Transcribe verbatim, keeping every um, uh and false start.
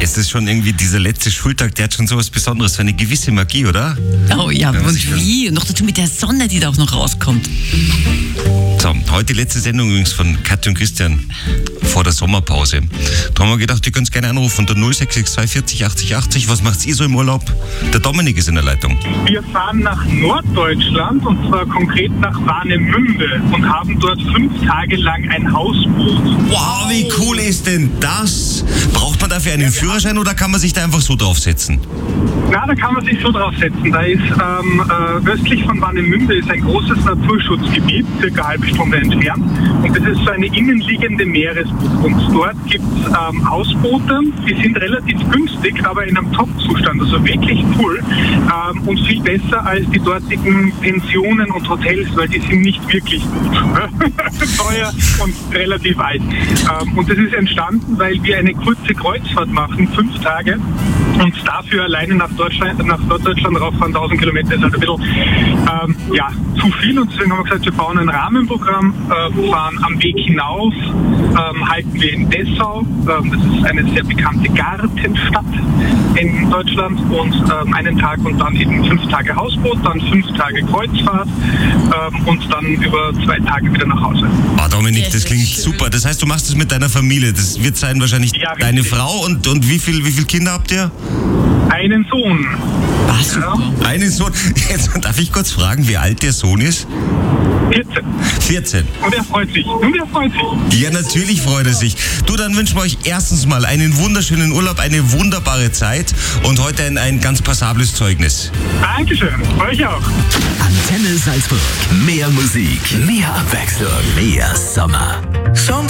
Es ist schon irgendwie dieser letzte Schultag, der hat schon so was Besonderes, so eine gewisse Magie, oder? Oh ja, Wenn man und sich das- wie? Und noch dazu mit der Sonne, die da auch noch rauskommt. So, heute die letzte Sendung übrigens von Katja und Christian vor der Sommerpause. Da haben wir gedacht, ihr könnt gerne anrufen unter null sechs sechs zwei vierzig achtzig achtzig. Was macht ihr so im Urlaub? Der Dominik ist in der Leitung. Wir fahren nach Norddeutschland und zwar konkret nach Warnemünde und haben dort fünf Tage lang ein Hausboot. Wow, wie cool ist denn das? Braucht man dafür einen Führerschein oder kann man sich da einfach so draufsetzen? Na, da kann man sich so draufsetzen. Da ist ähm, äh, östlich von Warnemünde ist ein großes Naturschutzgebiet, circa eine halbe Stunde entfernt. Und das ist so eine innenliegende Meeresbucht. Und dort gibt es ähm, Hausboote, die sind relativ günstig, aber in einem Top-Zustand. Also wirklich cool ähm, und viel besser als die dortigen Pensionen und Hotels, weil die sind nicht wirklich gut. Teuer und relativ alt. Ähm, und das ist entstanden, weil wir eine kurze Kreuzfahrt machen, fünf Tage. Und dafür alleine nach Deutschland, nach Norddeutschland rauffahren, tausend Kilometer ist halt ein bisschen ähm, ja, zu viel. Und deswegen haben wir gesagt, wir bauen ein Rahmenprogramm, äh, fahren am Weg hinauf, ähm, halten wir in Dessau. Ähm, das ist eine sehr bekannte Gartenstadt in Deutschland. Und ähm, einen Tag und dann eben fünf Tage Hausboot, dann fünf Tage Kreuzfahrt ähm, und dann über zwei Tage wieder nach Hause. Ah, Dominik, Sehr, das sehr klingt schön. super. Das heißt, du machst es mit deiner Familie. Das wird sein wahrscheinlich Ja, deine richtig. Frau. Und, und wie viel, wie viele Kinder habt ihr? Einen Sohn. Ah, super. Einen Sohn. Jetzt darf ich kurz fragen, wie alt der Sohn ist? vierzehn. vierzehn. Und er freut sich. Und er freut sich. Ja, natürlich freut er sich. Du, dann wünschen wir euch erstens mal einen wunderschönen Urlaub, eine wunderbare Zeit und heute ein, ein ganz passables Zeugnis. Dankeschön. Euch auch. Antenne Salzburg. Mehr Musik, mehr Abwechslung, mehr Sommer. Schon